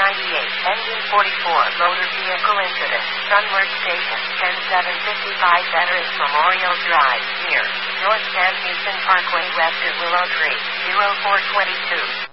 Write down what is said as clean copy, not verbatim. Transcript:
engine 44, motor vehicle incident, Sunward Station, 10755 Veterans Memorial Drive, near North San Houston Parkway west of Willow Tree, 0422.